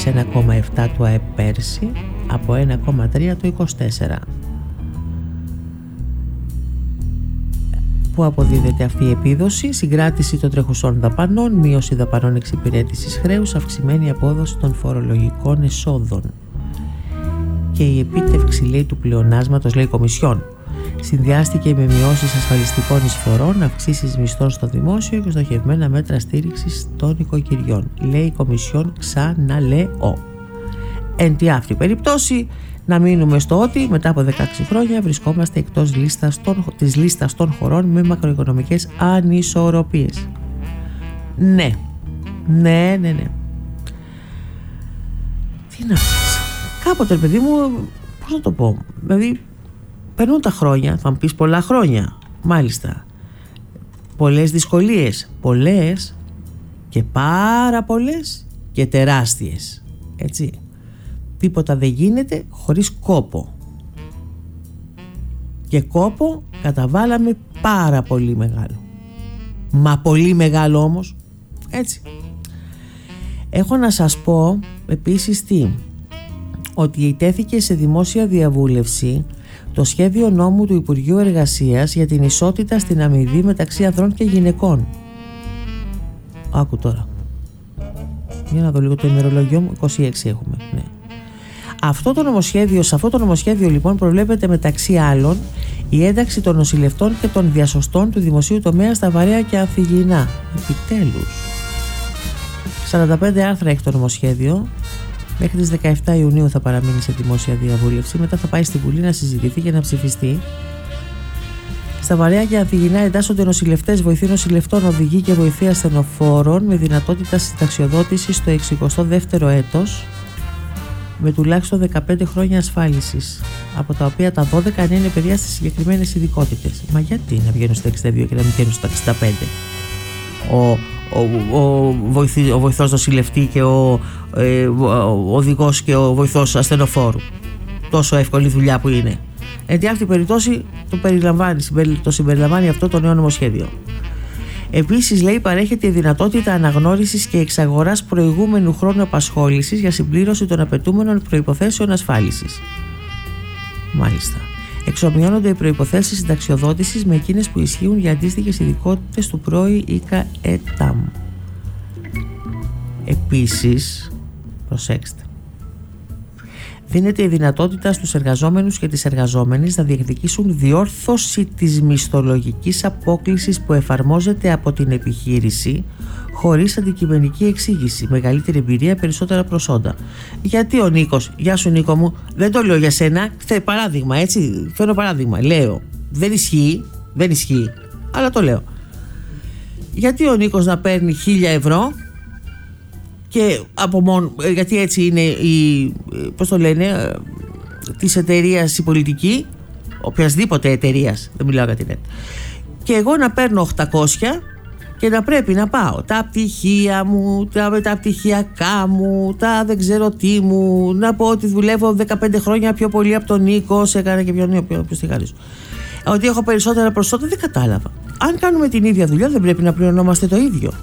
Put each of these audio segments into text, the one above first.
1,7 του ΑΕΠ πέρσι από 1,3 το 24. Πού αποδίδεται αυτή η επίδοση? Συγκράτηση των τρεχουσών δαπανών, μείωση δαπανών εξυπηρέτησης χρέους, αυξημένη απόδοση των φορολογικών εσόδων. Και η επίτευξη, λέει, του πλεονάσματος, λέει, Κομισιόν, συνδυάστηκε με μειώσεις ασφαλιστικών εισφορών, αυξήσεις μισθών στο δημόσιο και στοχευμένα μέτρα στήριξης των οικοκυριών. Λέει η Κομισιόν, ξαναλέω. Εν τη αυτή περιπτώσει, να μείνουμε στο ότι μετά από 16 χρόνια βρισκόμαστε εκτός της λίστας των χωρών με μακροοικονομικές ανισορροπίες. Ναι. Τι να πεις? Κάποτε, παιδί μου, πώς να το πω, δηλαδή περνούν τα χρόνια, θα μου πεις πολλά χρόνια, μάλιστα, πολλές δυσκολίες, πολλές και πάρα πολλές και τεράστιες, έτσι. Τίποτα δεν γίνεται χωρίς κόπο. Και κόπο καταβάλαμε πάρα πολύ μεγάλο. Μα πολύ μεγάλο όμως. Έτσι. Έχω να σας πω επίσης ότι τέθηκε σε δημόσια διαβούλευση το σχέδιο νόμου του Υπουργείου Εργασίας για την ισότητα στην αμοιβή μεταξύ ανδρών και γυναικών. Άκου τώρα. Για να δω λίγο το ημερολόγιο μου. 26 έχουμε, ναι. Σε αυτό το νομοσχέδιο λοιπόν προβλέπεται μεταξύ άλλων η ένταξη των νοσηλευτών και των διασωστών του δημοσίου τομέα στα βαρέα και ανθυγιεινά. Επιτέλους. 45 άρθρα έχει το νομοσχέδιο. Μέχρι τις 17 Ιουνίου θα παραμείνει σε δημόσια διαβούλευση. Μετά θα πάει στη Βουλή να συζητηθεί και να ψηφιστεί. Στα βαρέα και ανθυγιεινά εντάσσονται νοσηλευτές, βοηθοί νοσηλευτών, οδηγοί και βοηθοί ασθενοφόρων με δυνατότητα συνταξιοδότησης στο 62ο έτος, με τουλάχιστον 15 χρόνια ασφάλισης, από τα οποία τα 12 είναι παιδιά στις συγκεκριμένες ειδικότητες. Μα γιατί να βγαίνουν στα 62 και να μην βγαίνουν στα 65? Ο βοηθός νοσηλευτή και ο οδηγός και ο βοηθός ασθενοφόρου. Τόσο εύκολη δουλειά που είναι. Εν αυτή περιπτώσει το συμπεριλαμβάνει αυτό το νέο νομοσχέδιο. Επίσης, λέει, παρέχεται η δυνατότητα αναγνώρισης και εξαγοράς προηγούμενου χρόνου απασχόλησης για συμπλήρωση των απαιτούμενων προϋποθέσεων ασφάλισης. Μάλιστα. Εξομοιώνονται οι προϋποθέσεις συνταξιοδότησης με εκείνες που ισχύουν για αντίστοιχες ειδικότητες του ΠΡΟΗ ΙΚΑ ΕΤΑΜ. Επίσης, προσέξτε, δίνεται η δυνατότητα στους εργαζόμενους και τις εργαζόμενες να διεκδικήσουν διόρθωση της μισθολογικής απόκλησης που εφαρμόζεται από την επιχείρηση χωρίς αντικειμενική εξήγηση, μεγαλύτερη εμπειρία, περισσότερα προσόντα. Γιατί ο Νίκος, γεια σου Νίκο μου, δεν το λέω για σένα, παράδειγμα, έτσι, φέρνω παράδειγμα, λέω, δεν ισχύει, αλλά το λέω. Γιατί ο Νίκος να παίρνει 1.000 ευρώ και γιατί έτσι είναι της εταιρείας η πολιτική, οποιασδήποτε εταιρείας, δεν μιλάω για την ΕΤ, και εγώ να παίρνω 800 και να πρέπει να πάω τα πτυχία μου, τα πτυχιακά μου, τα δεν ξέρω τι μου, να πω ότι δουλεύω 15 χρόνια πιο πολύ από τον Νίκο, σε έκανα και ποιος τη χαρίσω, ότι έχω περισσότερα προσόντα, δεν κατάλαβα. Αν κάνουμε την ίδια δουλειά δεν πρέπει να πληρωνόμαστε το ίδιο?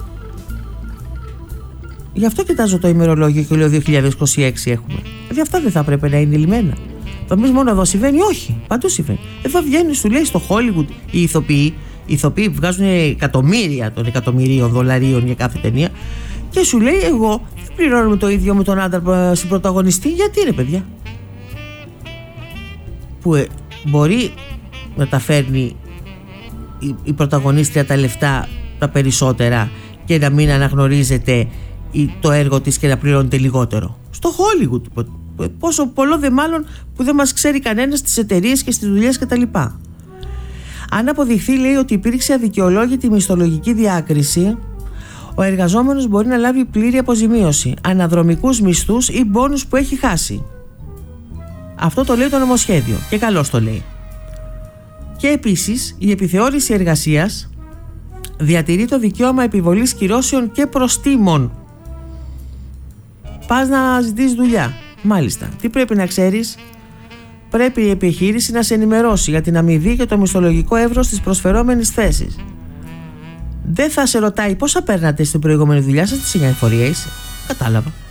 Γι' αυτό κοιτάζω το ημερολόγιο και λέω 2026 έχουμε. Δηλαδή αυτά δεν θα πρέπει να είναι λυμμένα? Θα πεις μόνο εδώ συμβαίνει? Όχι, παντού συμβαίνει. Εδώ βγαίνει, σου λέει, στο Hollywood οι ηθοποιοί βγάζουν εκατομμύρια των εκατομμυρίων δολαρίων για κάθε ταινία και σου λέει, εγώ δεν πληρώνουμε το ίδιο με τον άντρα στην πρωταγωνιστή. Γιατί ρε παιδιά? Που μπορεί να τα φέρνει η πρωταγωνίστρια τα λεφτά τα περισσότερα και να μην αναγνωρίζεται το έργο της και να πληρώνεται λιγότερο. Στο Hollywood, πόσο πολλό δε μάλλον που δεν μας ξέρει κανένας στις εταιρείες και στις δουλειές κτλ. Αν αποδειχθεί, λέει, ότι υπήρξε αδικαιολόγητη μισθολογική διάκριση, ο εργαζόμενος μπορεί να λάβει πλήρη αποζημίωση, αναδρομικούς μισθούς ή μπόνους που έχει χάσει. Αυτό το λέει το νομοσχέδιο και καλώς το λέει. Και επίσης η επιθεώρηση εργασίας διατηρεί το δικαίωμα επιβολής κυρώσεων και προστίμων. Πας να ζητήσεις δουλειά. Μάλιστα. Τι πρέπει να ξέρεις? Πρέπει η επιχείρηση να σε ενημερώσει για την αμοιβή και το μισθολογικό εύρος της προσφερόμενης θέσης. Δεν θα σε ρωτάει πόσα παίρνατε στην προηγούμενη δουλειά σας, τι εφορία είσαι. Κατάλαβα.